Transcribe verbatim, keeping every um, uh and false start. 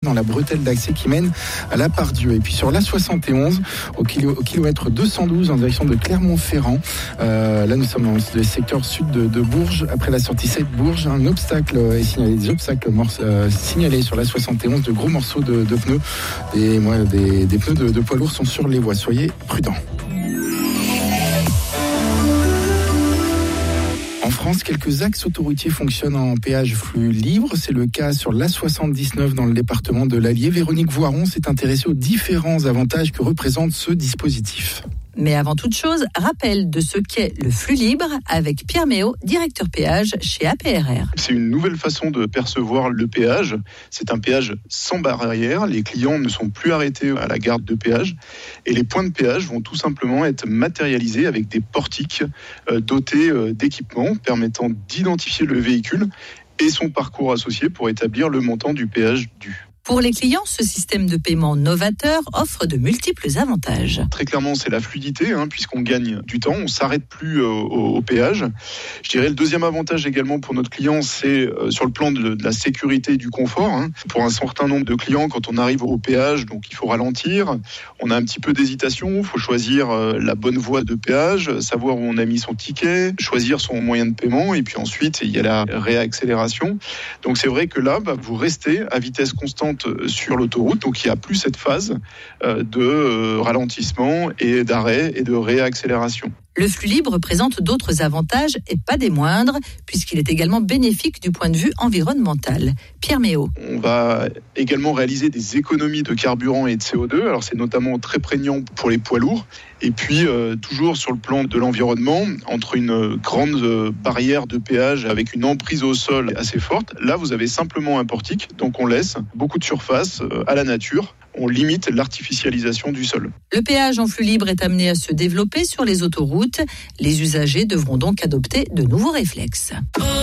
dans la bretelle d'accès qui mène à la Pardieu. Et puis sur l'A soixante et onze, au, kilo, au kilomètre deux cent douze en direction de Clermont-Ferrand. Euh, là, nous sommes dans le secteur sud de, de Bourges. Après la sortie sept Bourges, un obstacle est signalé, des obstacles morce, euh, signalés sur l'A soixante et onze, de gros morceaux de, de pneus. Des, ouais, des, des pneus de, de poids lourds sont sur les voies. Soyez prudents. En France, quelques axes autoroutiers fonctionnent en péage flux libre. C'est le cas sur l'A soixante-dix-neuf dans le département de l'Allier. Véronique Voiron s'est intéressée aux différents avantages que représente ce dispositif. Mais avant toute chose, rappel de ce qu'est le flux libre avec Pierre Méot, directeur péage chez A P R R. C'est une nouvelle façon de percevoir le péage. C'est un péage sans barrière. Les clients ne sont plus arrêtés à la gare de péage. Et les points de péage vont tout simplement être matérialisés avec des portiques dotés d'équipements permettant d'identifier le véhicule et son parcours associé pour établir le montant du péage dû. Pour les clients, ce système de paiement novateur offre de multiples avantages. Très clairement, c'est la fluidité, hein, puisqu'on gagne du temps, on ne s'arrête plus euh, au, au péage. Je dirais le deuxième avantage également pour notre client, c'est euh, sur le plan de, de la sécurité et du confort. Hein. Pour un certain nombre de clients, quand on arrive au péage, donc il faut ralentir, on a un petit peu d'hésitation, il faut choisir euh, la bonne voie de péage, savoir où on a mis son ticket, choisir son moyen de paiement, et puis ensuite, il y a la réaccélération. Donc c'est vrai que là, bah, vous restez à vitesse constante sur l'autoroute, donc il n'y a plus cette phase de ralentissement et d'arrêt et de réaccélération. Le flux libre présente d'autres avantages et pas des moindres, puisqu'il est également bénéfique du point de vue environnemental. Pierre Méot. On va également réaliser des économies de carburant et de C O deux, alors c'est notamment très prégnant pour les poids lourds. Et puis, euh, toujours sur le plan de l'environnement, entre une grande barrière de péage avec une emprise au sol assez forte, là vous avez simplement un portique, donc on laisse beaucoup de surface euh, à la nature. On limite l'artificialisation du sol. Le péage en flux libre est amené à se développer sur les autoroutes. Les usagers devront donc adopter de nouveaux réflexes.